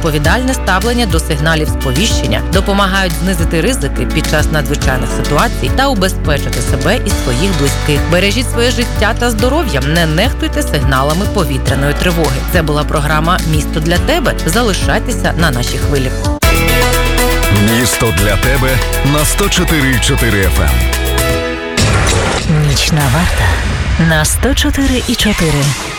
відповідальне ставлення до сигналів сповіщення допомагають знизити ризики під час надзвичайних ситуацій та убезпечити себе і своїх близьких. Бережіть своє життя та здоров'я, не нехтуйте сигналами повітряної тривоги. Це була програма «Місто для тебе». Залишайтеся на нашій хвилі. Місто для тебе на 104,4 FM. Нічна варта на 104,4.